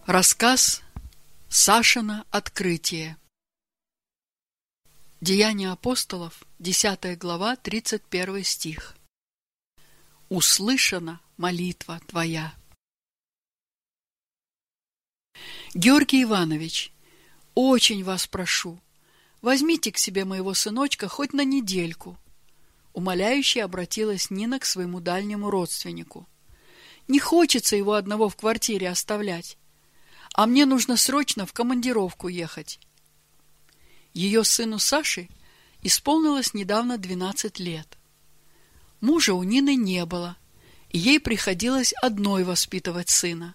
Рассказ Сашино открытие. Деяния апостолов, 10 глава, 31 стих. Услышана молитва твоя. Георгий Иванович, очень вас прошу, возьмите к себе моего сыночка хоть на недельку. Умоляюще обратилась Нина к своему дальнему родственнику. Не хочется его одного в квартире оставлять. А мне нужно срочно в командировку ехать. Ее сыну Саше исполнилось недавно 12 лет. Мужа у Нины не было, и ей приходилось одной воспитывать сына.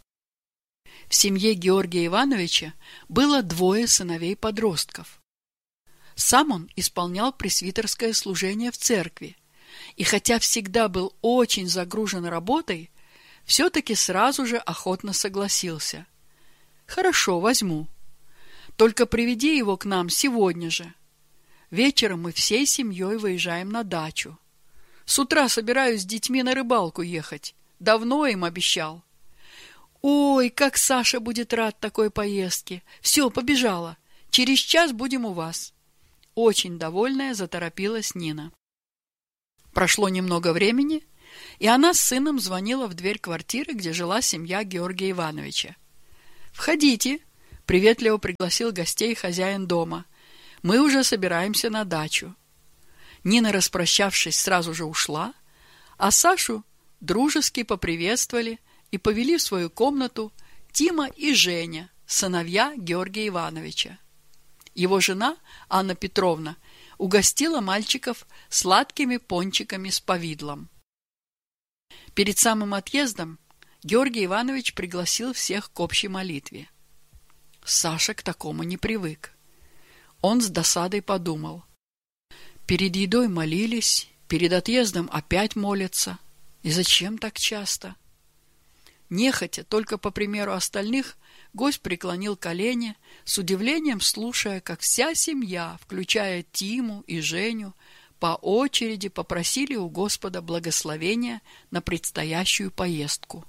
В семье Георгия Ивановича было 2 сыновей-подростков. Сам он исполнял пресвитерское служение в церкви, и хотя всегда был очень загружен работой, все-таки сразу же охотно согласился. «Хорошо, возьму. Только приведи его к нам сегодня же. Вечером мы всей семьей выезжаем на дачу. С утра собираюсь с детьми на рыбалку ехать. Давно им обещал». «Ой, как Саша будет рад такой поездке! Все, побежала. Через час будем у вас». Очень довольная заторопилась Нина. Прошло немного времени, и она с сыном звонила в дверь квартиры, где жила семья Георгия Ивановича. «Входите», — приветливо пригласил гостей хозяин дома. «Мы уже собираемся на дачу». Нина, распрощавшись, сразу же ушла, а Сашу дружески поприветствовали и повели в свою комнату Тима и Женя, сыновья Георгия Ивановича. Его жена, Анна Петровна, угостила мальчиков сладкими пончиками с повидлом. Перед самым отъездом Георгий Иванович пригласил всех к общей молитве. Саша к такому не привык. Он с досадой подумал. Перед едой молились, перед отъездом опять молятся. И зачем так часто? Нехотя, только по примеру остальных, гость преклонил колени, с удивлением слушая, как вся семья, включая Тиму и Женю, по очереди попросили у Господа благословения на предстоящую поездку.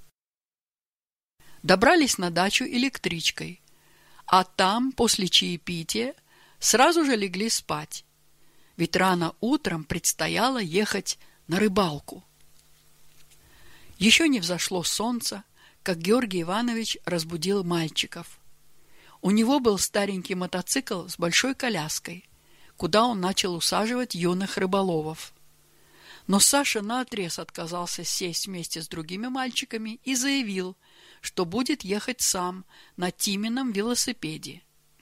Добрались на дачу электричкой, а там, после чаепития, сразу же легли спать, ведь рано утром предстояло ехать на рыбалку. Еще не взошло солнце, как Георгий Иванович разбудил мальчиков. У него был старенький мотоцикл с большой коляской, куда он начал усаживать юных рыболовов. Но Саша наотрез отказался сесть вместе с другими мальчиками и заявил, что будет ехать сам на Тимином велосипеде.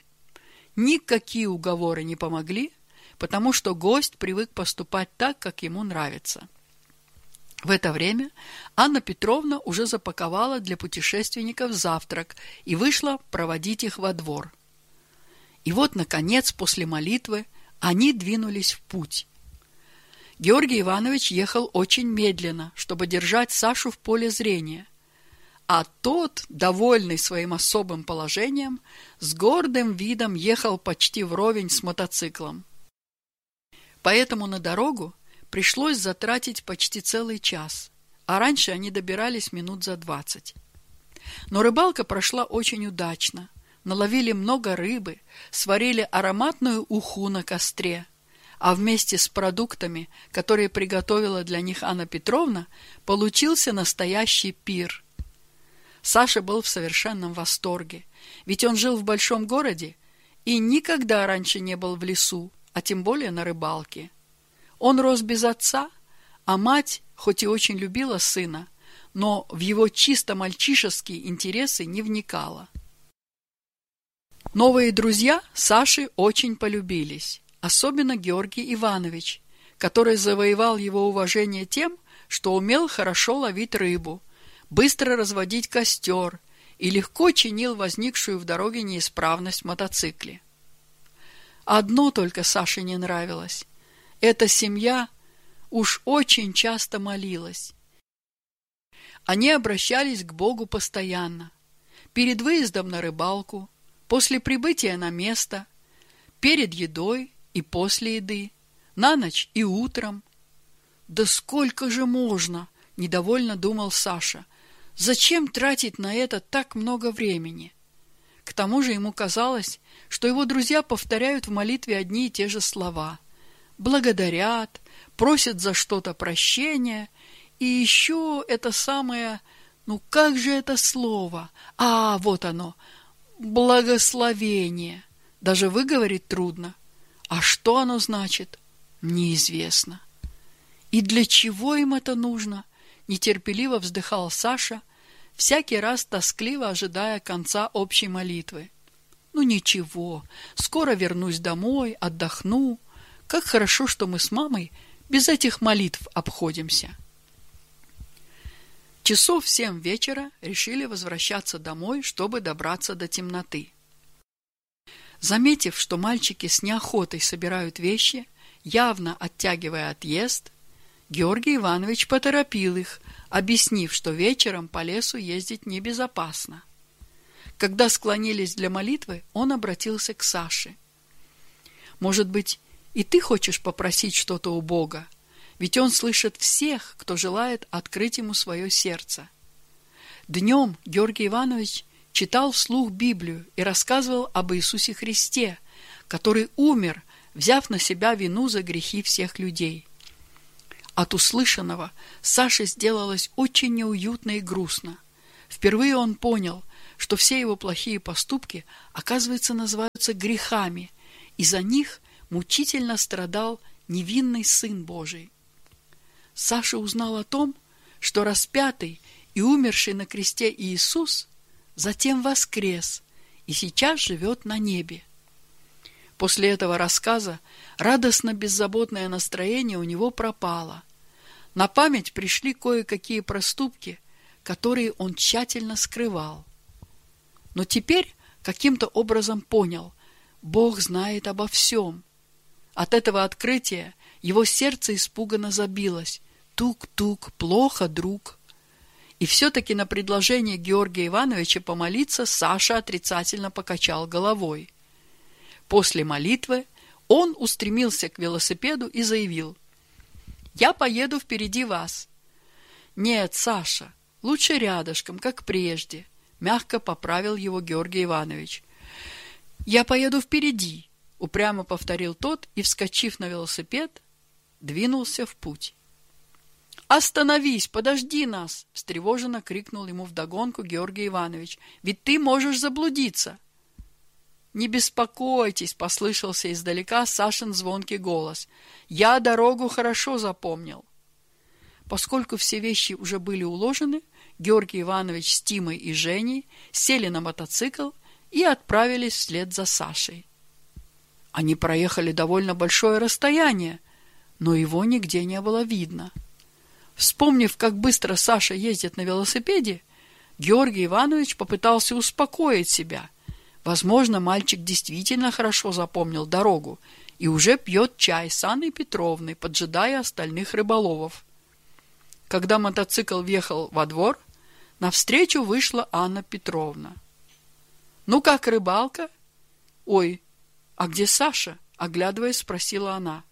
Никакие уговоры не помогли, потому что гость привык поступать так, как ему нравится. В это время Анна Петровна уже запаковала для путешественников завтрак и вышла проводить их во двор. И вот, наконец, после молитвы они двинулись в путь. Георгий Иванович ехал очень медленно, чтобы держать Сашу в поле зрения, а тот, довольный своим особым положением, с гордым видом ехал почти вровень с мотоциклом. Поэтому на дорогу пришлось затратить почти целый час, а раньше они добирались минут за 20. Но рыбалка прошла очень удачно. Наловили много рыбы, сварили ароматную уху на костре, а вместе с продуктами, которые приготовила для них Анна Петровна, получился настоящий пир. Саша был в совершенном восторге, ведь он жил в большом городе и никогда раньше не был в лесу, а тем более на рыбалке. Он рос без отца, а мать, хоть и очень любила сына, но в его чисто мальчишеские интересы не вникала. Новые друзья Саши очень полюбились, особенно Георгий Иванович, который завоевал его уважение тем, что умел хорошо ловить рыбу, быстро разводить костер и легко чинил возникшую в дороге неисправность в мотоцикле. Одно только Саше не нравилось. Эта семья уж очень часто молилась. Они обращались к Богу постоянно. Перед выездом на рыбалку, после прибытия на место, перед едой и после еды, на ночь и утром. «Да сколько же можно?» – недовольно думал Саша. Зачем тратить на это так много времени? К тому же ему казалось, что его друзья повторяют в молитве одни и те же слова. Благодарят, просят за что-то прощения, и еще это самое, как же это слово? Вот оно, благословение. Даже выговорить трудно. А что оно значит? Неизвестно. И для чего им это нужно? Нетерпеливо вздыхал Саша, всякий раз тоскливо ожидая конца общей молитвы. Ничего, скоро вернусь домой, отдохну. Как хорошо, что мы с мамой без этих молитв обходимся. Часов в 7 вечера решили возвращаться домой, чтобы добраться до темноты. Заметив, что мальчики с неохотой собирают вещи, явно оттягивая отъезд, Георгий Иванович поторопил их, объяснив, что вечером по лесу ездить небезопасно. Когда склонились для молитвы, он обратился к Саше. «Может быть, и ты хочешь попросить что-то у Бога? Ведь Он слышит всех, кто желает открыть Ему свое сердце». Днем Георгий Иванович читал вслух Библию и рассказывал об Иисусе Христе, который умер, взяв на себя вину за грехи всех людей. От услышанного Саше сделалось очень неуютно и грустно. Впервые он понял, что все его плохие поступки, оказывается, называются грехами, и за них мучительно страдал невинный Сын Божий. Саша узнал о том, что распятый и умерший на кресте Иисус затем воскрес и сейчас живет на небе. После этого рассказа радостно-беззаботное настроение у него пропало. На память пришли кое-какие проступки, которые он тщательно скрывал. Но теперь каким-то образом понял, Бог знает обо всем. От этого открытия его сердце испуганно забилось. Тук-тук, плохо, друг. И все-таки на предложение Георгия Ивановича помолиться Саша отрицательно покачал головой. После молитвы он устремился к велосипеду и заявил: «Я поеду впереди вас». «Нет, Саша, лучше рядышком, как прежде», — мягко поправил его Георгий Иванович. «Я поеду впереди», — упрямо повторил тот и, вскочив на велосипед, двинулся в путь. «Остановись, подожди нас!» — встревоженно крикнул ему вдогонку Георгий Иванович. «Ведь ты можешь заблудиться!» «Не беспокойтесь!» — послышался издалека Сашин звонкий голос. «Я дорогу хорошо запомнил!» Поскольку все вещи уже были уложены, Георгий Иванович с Тимой и Женей сели на мотоцикл и отправились вслед за Сашей. Они проехали довольно большое расстояние, но его нигде не было видно. Вспомнив, как быстро Саша ездит на велосипеде, Георгий Иванович попытался успокоить себя. Возможно, мальчик действительно хорошо запомнил дорогу и уже пьет чай с Анной Петровной, поджидая остальных рыболовов. Когда мотоцикл въехал во двор, навстречу вышла Анна Петровна. «Ну как, рыбалка?» «Ой, а где Саша?» — оглядываясь, спросила она.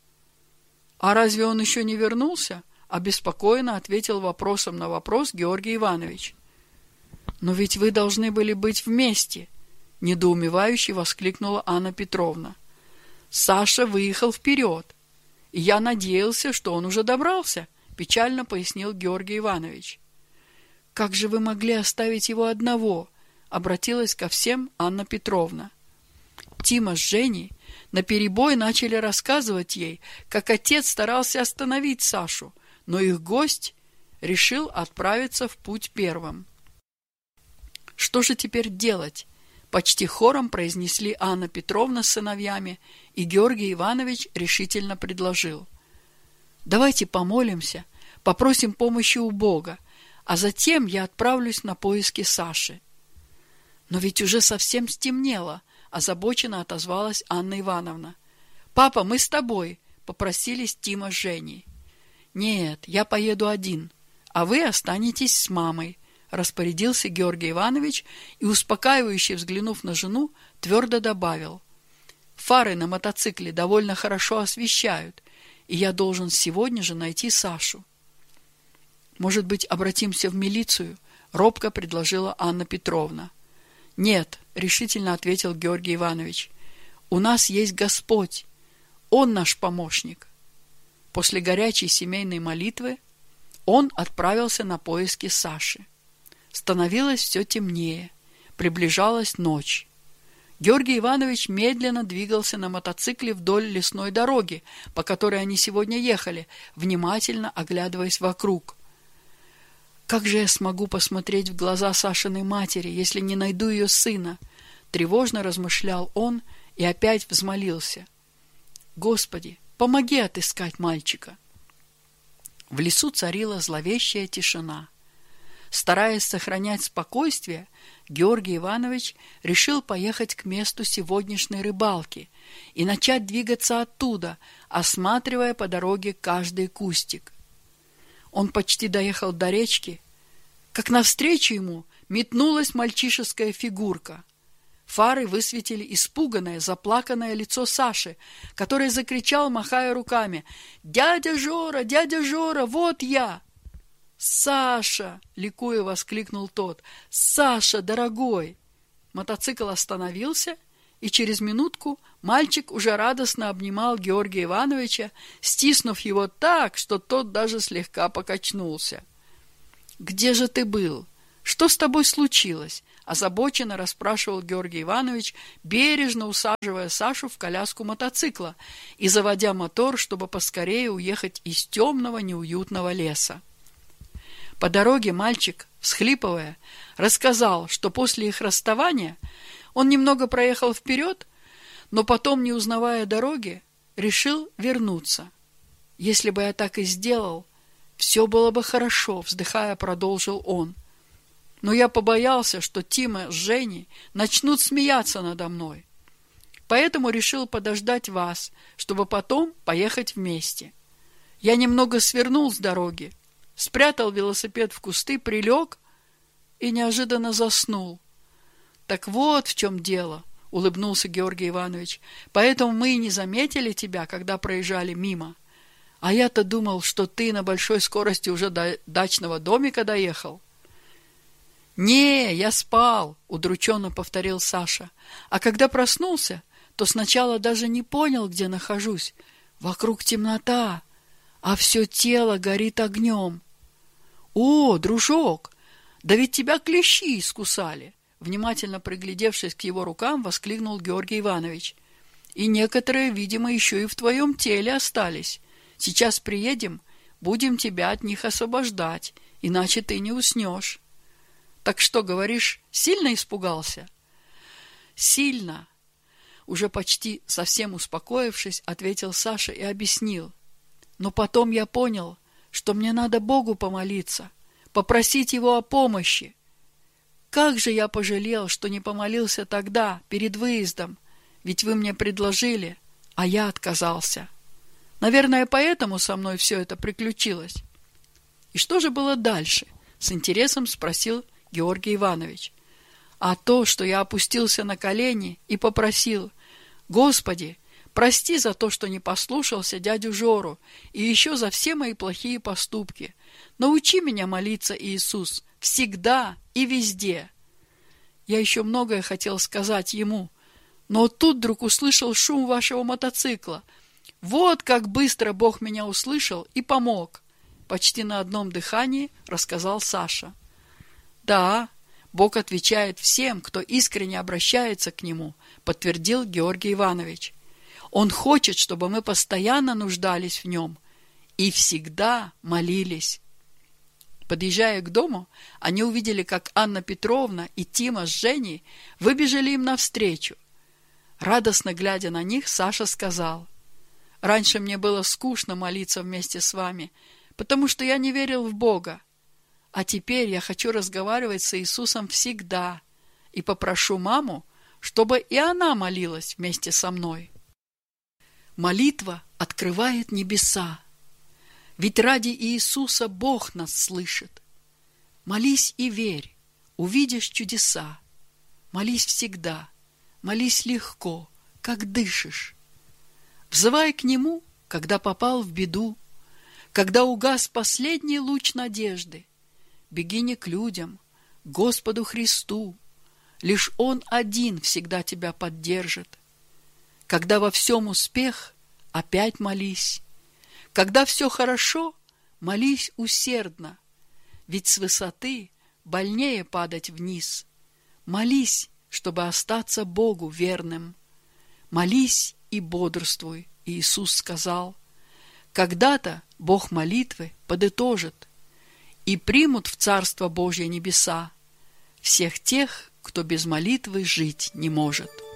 «А разве он еще не вернулся?» — обеспокоенно ответил вопросом на вопрос Георгий Иванович. «Но ведь вы должны были быть вместе!» — недоумевающе воскликнула Анна Петровна. «Саша выехал вперед, и я надеялся, что он уже добрался», — печально пояснил Георгий Иванович. «Как же вы могли оставить его одного?» — обратилась ко всем Анна Петровна. Тима с Женей наперебой начали рассказывать ей, как отец старался остановить Сашу, но их гость решил отправиться в путь первым. «Что же теперь делать?» — почти хором произнесли Анна Петровна с сыновьями, и Георгий Иванович решительно предложил: «Давайте помолимся, попросим помощи у Бога, а затем я отправлюсь на поиски Саши». «Но ведь уже совсем стемнело», — озабоченно отозвалась Анна Ивановна. «Папа, мы с тобой», — попросились Тима с Женей. «Нет, я поеду один, а вы останетесь с мамой», — распорядился Георгий Иванович и, успокаивающе взглянув на жену, твердо добавил: «Фары на мотоцикле довольно хорошо освещают, и я должен сегодня же найти Сашу». «Может быть, обратимся в милицию?» — робко предложила Анна Петровна. Нет, решительно ответил Георгий Иванович. У нас есть Господь. Он наш помощник. После горячей семейной молитвы он отправился на поиски Саши. Становилось все темнее, приближалась ночь. Георгий Иванович медленно двигался на мотоцикле вдоль лесной дороги, по которой они сегодня ехали, внимательно оглядываясь вокруг. «Как же я смогу посмотреть в глаза Сашиной матери, если не найду ее сына?» Тревожно размышлял он и опять взмолился. «Господи, помоги отыскать мальчика!» В лесу царила зловещая тишина. Стараясь сохранять спокойствие, Георгий Иванович решил поехать к месту сегодняшней рыбалки и начать двигаться оттуда, осматривая по дороге каждый кустик. Он почти доехал до речки, как навстречу ему метнулась мальчишеская фигурка. Фары высветили испуганное, заплаканное лицо Саши, который закричал, махая руками: дядя Жора, вот я!» «Саша!» — ликуя воскликнул тот. «Саша, дорогой!» Мотоцикл остановился, и через минутку мальчик уже радостно обнимал Георгия Ивановича, стиснув его так, что тот даже слегка покачнулся. «Где же ты был? Что с тобой случилось?» — озабоченно расспрашивал Георгий Иванович, бережно усаживая Сашу в коляску мотоцикла и заводя мотор, чтобы поскорее уехать из темного неуютного леса. По дороге мальчик, всхлипывая, рассказал, что после их расставания он немного проехал вперед, но потом, не узнавая дороги, решил вернуться. «Если бы я так и сделал, все было бы хорошо», — вздыхая, продолжил он. «Но я побоялся, что Тима с Женей начнут смеяться надо мной. Поэтому решил подождать вас, чтобы потом поехать вместе. Я немного свернул с дороги, спрятал велосипед в кусты, прилег и неожиданно заснул». «Так вот в чем дело», — улыбнулся Георгий Иванович. «Поэтому мы и не заметили тебя, когда проезжали мимо. А я-то думал, что ты на большой скорости уже до дачного домика доехал». «Не, я спал», — удрученно повторил Саша. «А когда проснулся, то сначала даже не понял, где нахожусь. Вокруг темнота, а все тело горит огнем». «О, дружок, да ведь тебя клещи искусали!» Внимательно приглядевшись к его рукам, воскликнул Георгий Иванович. «И некоторые, видимо, еще и в твоем теле остались. Сейчас приедем, будем тебя от них освобождать, иначе ты не уснешь». «Так что, говоришь, сильно испугался?» «Сильно», — уже почти совсем успокоившись, ответил Саша и объяснил. «Но потом я понял, что мне надо Богу помолиться, попросить Его о помощи. Как же я пожалел, что не помолился тогда, перед выездом, ведь вы мне предложили, а я отказался. Наверное, поэтому со мной все это приключилось». «И что же было дальше?» — с интересом спросил Георгий Иванович. «А то, что я опустился на колени и попросил: Господи, прости за то, что не послушался дядю Жору, и еще за все мои плохие поступки. Научи меня молиться, Иисус, всегда и везде». Я еще многое хотел сказать ему, но тут вдруг услышал шум вашего мотоцикла. Вот как быстро Бог меня услышал и помог. Почти на одном дыхании рассказал Саша. «Да, Бог отвечает всем, кто искренне обращается к Нему», подтвердил Георгий Иванович. «Он хочет, чтобы мы постоянно нуждались в Нем и всегда молились». Подъезжая к дому, они увидели, как Анна Петровна и Тима с Женей выбежали им навстречу. Радостно глядя на них, Саша сказал: «Раньше мне было скучно молиться вместе с вами, потому что я не верил в Бога. А теперь я хочу разговаривать с Иисусом всегда и попрошу маму, чтобы и она молилась вместе со мной». Молитва открывает небеса. Ведь ради Иисуса Бог нас слышит. Молись и верь, увидишь чудеса. Молись всегда, молись легко, как дышишь. Взывай к Нему, когда попал в беду, когда угас последний луч надежды. Беги не к людям, Господу Христу. Лишь Он один всегда тебя поддержит. Когда во всем успех, опять молись. Когда все хорошо, молись усердно, ведь с высоты больнее падать вниз. Молись, чтобы остаться Богу верным. Молись и бодрствуй, Иисус сказал. Когда-то Бог молитвы подытожит, и примут в Царство Божье небеса всех тех, кто без молитвы жить не может.